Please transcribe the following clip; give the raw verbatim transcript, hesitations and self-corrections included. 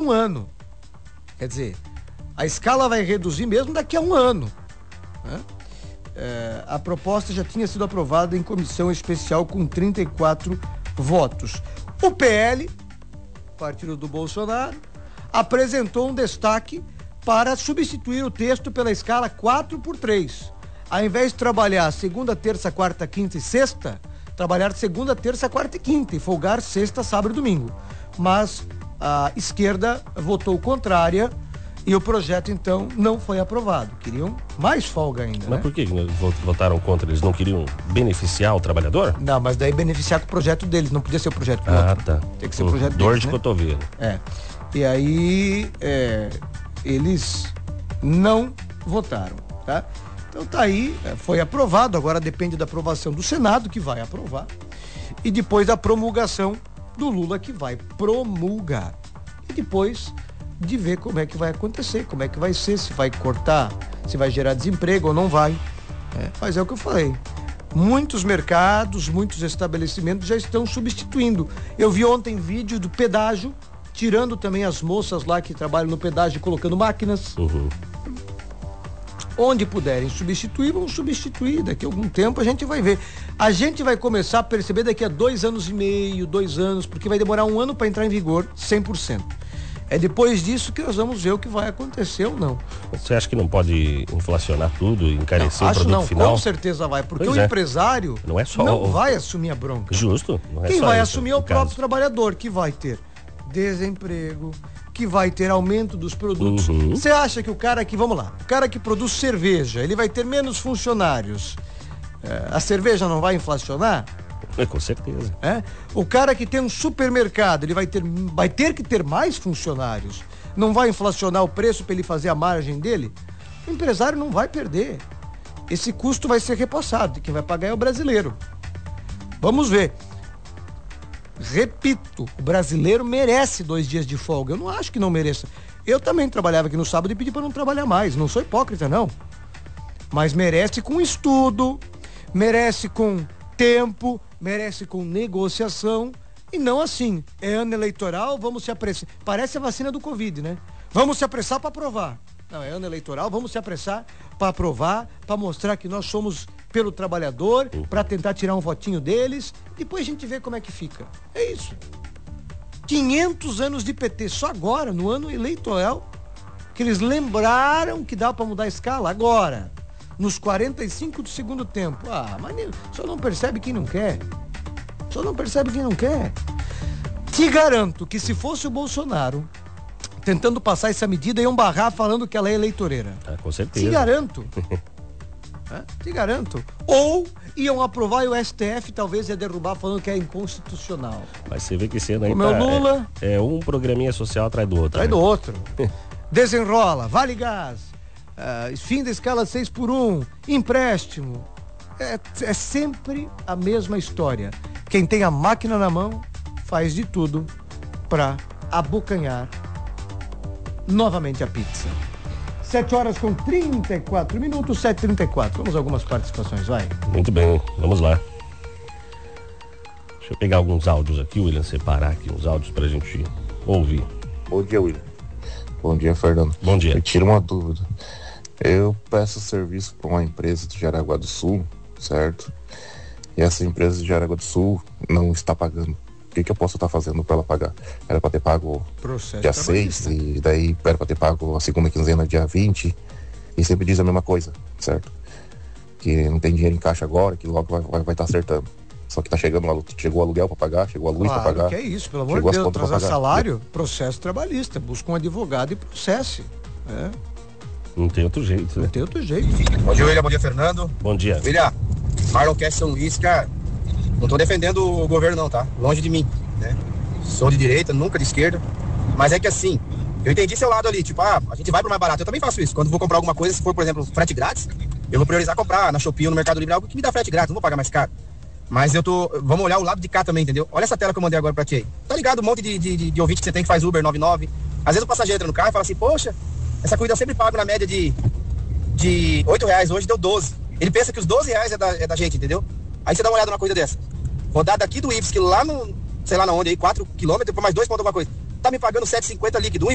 um ano. Quer dizer, a escala vai reduzir mesmo daqui a um ano, né? É, a proposta já tinha sido aprovada em comissão especial com trinta e quatro votos. O P L, partido do Bolsonaro, apresentou um destaque para substituir o texto pela escala quatro por três. Ao invés de trabalhar segunda, terça, quarta, quinta e sexta, trabalhar segunda, terça, quarta e quinta e folgar sexta, sábado e domingo. Mas a esquerda votou contrária e o projeto, então, não foi aprovado. Queriam mais folga ainda, Mas né? por que votaram contra? Eles não queriam beneficiar o trabalhador? Não, mas daí beneficiar com o projeto deles, não podia ser o projeto do Ah, outro. tá. Tem que ser o Hum, projeto Dor deles, de né? cotovelo. É. E aí, é, eles não votaram, tá? Então tá aí, é, foi aprovado, agora depende da aprovação do Senado, que vai aprovar, e depois da promulgação do Lula, que vai promulgar. E depois de ver como é que vai acontecer, como é que vai ser, se vai cortar, se vai gerar desemprego ou não vai. É, mas é o que eu falei. Muitos mercados, muitos estabelecimentos já estão substituindo. Eu vi ontem vídeo do pedágio, tirando também as moças lá que trabalham no pedágio, colocando máquinas. Uhum. Onde puderem substituir, vão substituir. Daqui a algum tempo a gente vai ver. A gente vai começar a perceber daqui a dois anos e meio, dois anos, porque vai demorar um ano para entrar em vigor cem por cento. É depois disso que nós vamos ver o que vai acontecer ou não. Você acha que não pode inflacionar tudo e encarecer Não, o acho produto não, final? com certeza vai, porque Pois o é. empresário Não é só não o- vai assumir a bronca. Justo. Não é Quem só vai esse assumir é o caso. próprio trabalhador, que vai ter desemprego, que vai ter aumento dos produtos. Uhum. Você acha que o cara que, vamos lá, o cara que produz cerveja, ele vai ter menos funcionários, é, a cerveja não vai inflacionar? É, com certeza. É? O cara que tem um supermercado, ele vai ter, vai ter que ter mais funcionários. Não vai inflacionar o preço para ele fazer a margem dele? O empresário não vai perder. Esse custo vai ser repassado. E quem vai pagar é o brasileiro. Vamos ver. Repito, o brasileiro merece dois dias de folga. Eu não acho que não mereça. Eu também trabalhava aqui no sábado e pedi para não trabalhar mais. Não sou hipócrita, não. Mas merece com estudo, merece com tempo, merece com negociação. E não assim, é ano eleitoral, vamos se apressar. Parece a vacina do Covid, né? Vamos se apressar para aprovar. Não, é ano eleitoral, vamos se apressar para aprovar, para mostrar que nós somos pelo trabalhador, para tentar tirar um votinho deles. Depois a gente vê como é que fica. É isso. quinhentos anos de P T, só agora, no ano eleitoral, que eles lembraram que dá para mudar a escala. Agora, nos quarenta e cinco do segundo tempo. Ah, mas só não percebe quem não quer. Só não percebe quem não quer. Te garanto que se fosse o Bolsonaro tentando passar essa medida, iam barrar falando que ela é eleitoreira. Ah, com certeza. Te garanto. É, te garanto. Ou iam aprovar e o S T F talvez ia derrubar falando que é inconstitucional. Mas você vê que esse ano aí O meu tá, Lula... É, é um programinha social atrás do outro. Atrás né? do outro. Desenrola, Vale Gás, uh, fim da escala seis por um, empréstimo. É, é sempre a mesma história. Quem tem a máquina na mão faz de tudo para abocanhar novamente a pizza. sete horas com trinta e quatro minutos, sete e trinta e quatro. Vamos a algumas participações, vai. Muito bem, vamos lá. Deixa eu pegar alguns áudios aqui, William, separar aqui uns áudios pra gente ouvir. Bom dia, William. Bom dia, Fernando. Bom dia. Me tira uma dúvida. Eu peço serviço para uma empresa de Jaraguá do Sul, certo? E essa empresa de Jaraguá do Sul não está pagando. O que, que eu posso estar fazendo para ela pagar? Era para ter pago Processo dia seis, e daí era para ter pago a segunda quinzena dia vinte, e sempre diz a mesma coisa, certo? Que não tem dinheiro em caixa agora, que logo vai estar vai, vai tá acertando. Só que tá chegando, chegou o aluguel para pagar, chegou a luz Claro, para pagar. que é isso, pelo amor chegou de as Deus, contas pra atrasar pagar. salário, processo trabalhista, busca um advogado e processe. É, Não tem outro jeito, né? não tem outro jeito. Bom dia, William. Bom dia, Fernando. Bom dia. William, Marlon Cast São Luís, cara, não tô defendendo o governo não, tá? Longe de mim, né? Sou de direita, nunca de esquerda. Mas é que assim, eu entendi seu lado ali, tipo, ah, a gente vai pro mais barato. Eu também faço isso. Quando vou comprar alguma coisa, se for, por exemplo, frete grátis, eu vou priorizar comprar na Shopee ou no Mercado Livre algo que me dá frete grátis, não vou pagar mais caro. Mas eu tô, vamos olhar o lado de cá também, entendeu? Olha essa tela que eu mandei agora pra ti aí. Tá ligado? Um monte de, de, de, de ouvinte que você tem que faz Uber noventa e nove. Às vezes o passageiro entra no carro e fala assim, poxa, essa corrida eu sempre pago na média de, de oito reais, hoje deu doze. Ele pensa que os doze reais é da, é da gente, entendeu? Aí você dá uma olhada numa corrida dessa. Rodar daqui do Ipsky lá no, sei lá na onde aí, quatro quilômetros, por mais dois pontos alguma coisa. Tá me pagando sete e cinquenta líquido,